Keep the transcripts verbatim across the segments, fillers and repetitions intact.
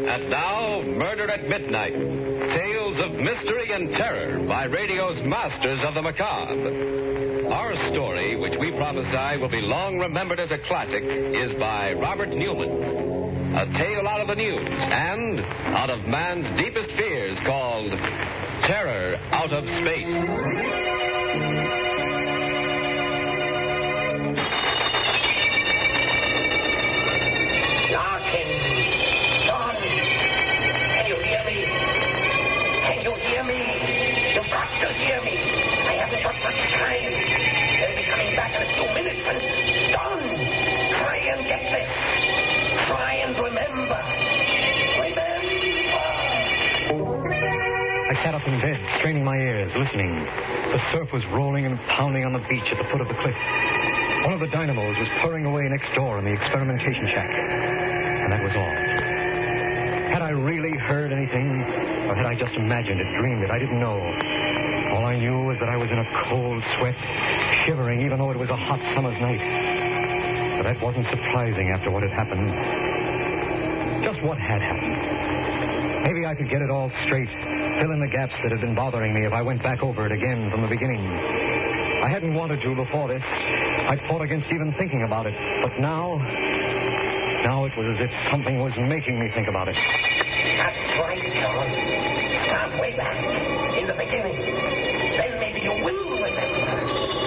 And now, Murder at Midnight. Tales of mystery and terror by radio's masters of the macabre. Our story, which we prophesy will be long remembered as a classic, is by Robert Newman. A tale out of the news and out of man's deepest fears called Terror Out of Space. In bed, straining my ears, listening. The surf was rolling and pounding on the beach at the foot of the cliff. One of the dynamos was purring away next door in the experimentation shack. And that was all. Had I really heard anything, or had I just imagined it, dreamed it? I didn't know. All I knew was that I was in a cold sweat, shivering even though it was a hot summer's night. But that wasn't surprising after what had happened. Just what had happened. Maybe I could get it all straight. Fill in the gaps that had been bothering me if I went back over it again from the beginning. I hadn't wanted to before this. I'd fought against even thinking about it. But now, now it was as if something was making me think about it. That's right, John. Start way back, in the beginning. Then maybe you will remember.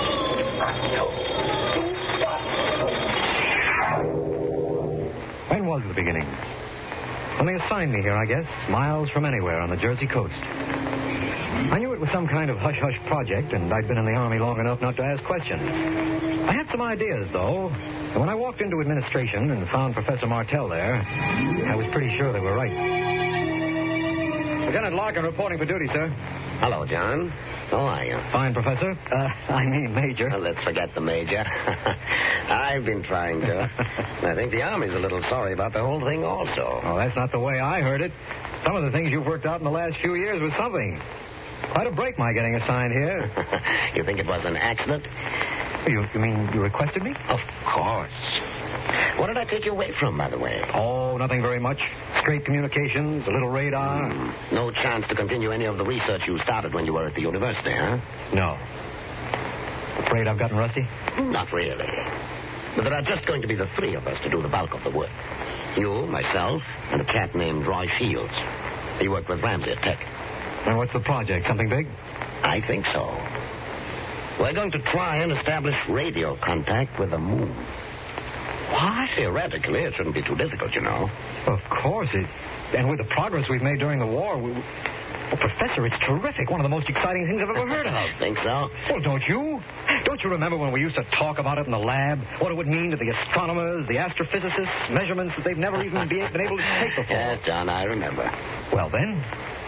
When was the beginning? When they assigned me here, I guess, miles from anywhere on the Jersey coast. I knew it was some kind of hush-hush project, and I'd been in the Army long enough not to ask questions. I had some ideas, though, and when I walked into administration and found Professor Martell there, I was pretty sure they were right. Lieutenant Larkin reporting for duty, sir. Hello, John. How are you? Fine, Professor. Uh, I mean, Major. Well, let's forget the Major. I've been trying to. I think the Army's a little sorry about the whole thing also. Oh, that's not the way I heard it. Some of the things you've worked out in the last few years was something. Quite a break, my getting assigned here. You think it was an accident? You, you mean you requested me? Of course. What did I take you away from, by the way? Oh, nothing very much. Straight communications, a little radar. Mm. No chance to continue any of the research you started when you were at the university, huh? No. Afraid I've gotten rusty? Not really. But there are just going to be the three of us to do the bulk of the work. You, myself, and a cat named Roy Shields. He worked with Ramsey at Tech. And what's the project? Something big? I think so. We're going to try and establish radio contact with the moon. What? Theoretically, it shouldn't be too difficult, you know. Of course. It, and with the progress we've made during the war, we, well, Professor, it's terrific. One of the most exciting things I've ever heard of. Think so? Well, don't you? Don't you remember when we used to talk about it in the lab? What it would mean to the astronomers, the astrophysicists, measurements that they've never even be, been able to take before. Yes, John, I remember. Well, then,